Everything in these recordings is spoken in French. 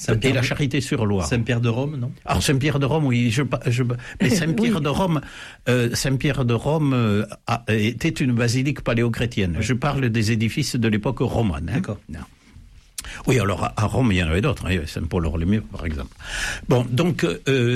et la Charité-sur-Loire. Saint-Pierre de Rome, non? Alors Saint-Pierre de Rome, oui, mais Saint-Pierre de Rome, était une basilique paléochrétienne. Je parle des édifices de l'époque romane. D'accord. Non. Oui, alors à Rome, il y en avait d'autres, Saint-Paul-Orlémieux, par exemple. Bon, donc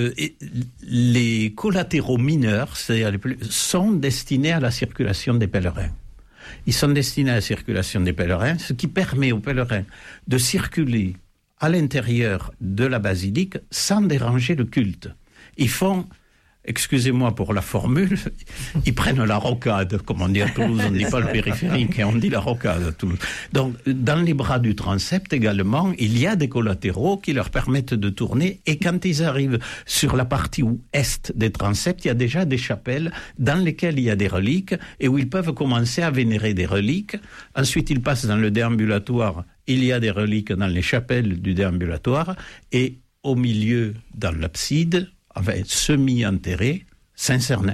les collatéraux mineurs, sont destinés à la circulation des pèlerins. Ils sont destinés à la circulation des pèlerins, ce qui permet aux pèlerins de circuler à l'intérieur de la basilique sans déranger le culte. Ils font, excusez-moi pour la formule, ils prennent la rocade, comme on dit à Toulouse, on ne dit pas le périphérique, on dit la rocade à Toulouse. Donc, dans les bras du transept également, il y a des collatéraux qui leur permettent de tourner, et quand ils arrivent sur la partie est des transepts, il y a déjà des chapelles dans lesquelles il y a des reliques, et où ils peuvent commencer à vénérer des reliques. Ensuite, ils passent dans le déambulatoire, il y a des reliques dans les chapelles du déambulatoire, et au milieu, dans l'abside, semi-enterré, Saint-Cernin,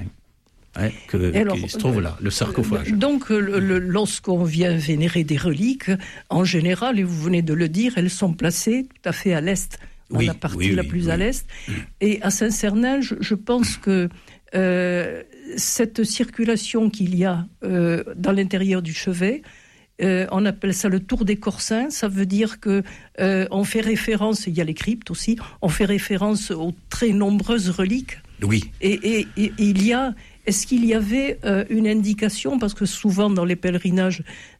qui se trouve là, le sarcophage. Donc, lorsqu'on vient vénérer des reliques, en général, et vous venez de le dire, elles sont placées tout à fait à l'est, dans la partie la plus à l'est. Et à Saint-Cernin, je pense que cette circulation qu'il y a dans l'intérieur du chevet, on appelle ça le tour des Corsins. Ça veut dire que on fait référence, il y a les cryptes aussi, on fait référence aux très nombreuses reliques. Oui. Et est-ce qu'il y avait une indication, parce que souvent dans les pèlerinages,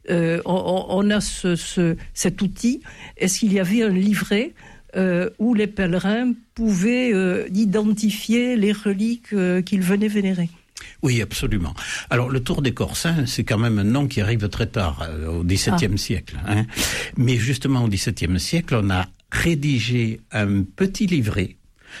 on a cet outil, est-ce qu'il y avait un livret où les pèlerins pouvaient identifier les reliques qu'ils venaient vénérer? Oui, absolument. Alors, le Tour des Corsins, c'est quand même un nom qui arrive très tard, au XVIIe siècle. Mais justement, au XVIIe siècle, on a rédigé un petit livret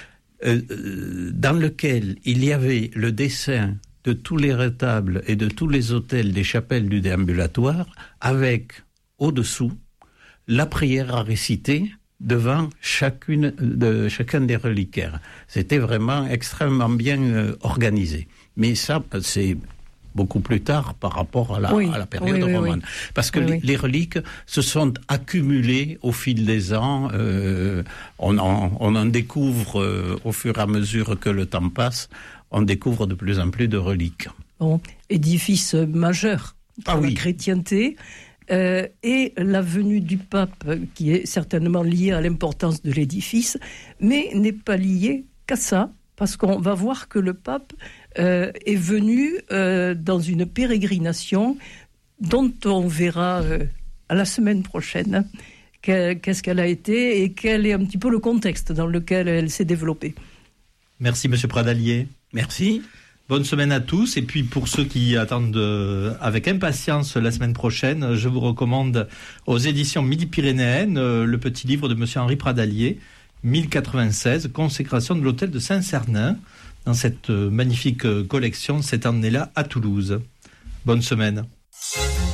dans lequel il y avait le dessin de tous les retables et de tous les autels des chapelles du déambulatoire, avec, au-dessous, la prière à réciter devant chacun des reliquaires. C'était vraiment extrêmement bien organisé. Mais ça, c'est beaucoup plus tard par rapport à la période romane. Parce que les reliques se sont accumulées au fil des ans. On en découvre au fur et à mesure que le temps passe, on découvre de plus en plus de reliques. Bon, édifice majeur pour la chrétienté. Et la venue du pape, qui est certainement liée à l'importance de l'édifice, mais n'est pas liée qu'à ça, parce qu'on va voir que le pape est venu dans une pérégrination dont on verra à la semaine prochaine qu'est-ce qu'elle a été et quel est un petit peu le contexte dans lequel elle s'est développée. Merci Monsieur Pradalier. Merci. Bonne semaine à tous. Et puis pour ceux qui attendent avec impatience la semaine prochaine, je vous recommande aux éditions Midi-Pyrénéennes le petit livre de Monsieur Henri Pradalier, 1096, Consécration de l'hôtel de Saint-Cernin, dans cette magnifique collection cette année-là à Toulouse. Bonne semaine.